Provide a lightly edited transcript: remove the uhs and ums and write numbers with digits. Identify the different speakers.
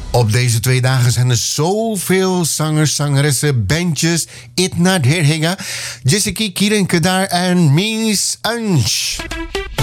Speaker 1: Op deze 2 dagen zijn er zoveel zangers, zangeressen, bandjes. Itna Derhinga, Jessica Kierenke daar en Mies Ansch.